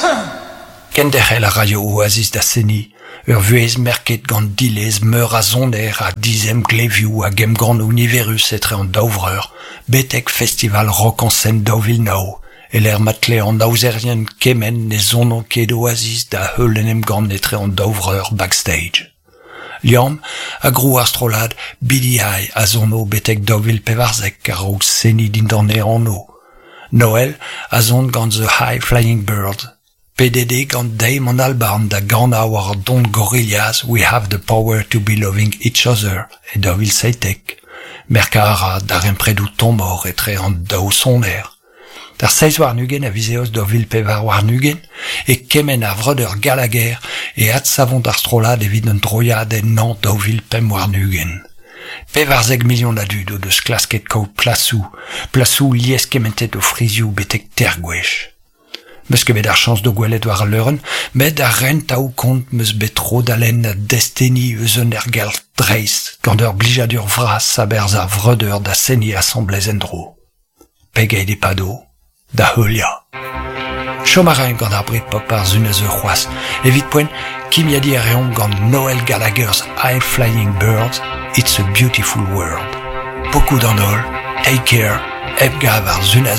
Kender la radio Oasis da Seni, vuez merket gant dilez meur a zonder a dizem gleviou a gem gant univerus etre an dauvreur, betek festival rock en scène d'Auvilnau, et l'air matle en auzerien kemen ne zonon ket Oasis da heulenem gant etre an dauvreur backstage. Liam, a grou astrolad, bidiai a zono betek d'Auvil pevarzek a roux Seni dindan an o. Noël a zon gant The High Flying Bird. PDD gant Dame an Albarn da gant a war don Gorillaz We Have the Power to Be Loving Each Other et d'Auvil Seitek. Merka ara dar empredou tomor etre an dao sonder. Dar 16 warnugen a vizeos d'Auvil pevar warnugen e kemen a vreder Gallagher e at savon d'arstrolad evit un droiad en nan d'Auvil pem warnugen. Pevarzeg million da dud o deus klasket kaout plasou lies kementet o friziou betek tergwech. Meus ket bet ar chans do gwelet war leuren, met ar rent taou kont meus bet tro d'alen a desteni eus un ergal dreiz, gant ur blijadur vras a berz a vreder da Seni assemblez en dro. Pegeit e pado, da heulia. Chomaren gant ar bret pop ar zunez ur c'hoaz, evit poen kimiadi a reomp gant Noel Gallagher's High Flying Bird, It's a Beautiful World. Beaucoup d'an ol, take care, eb gav ar zunez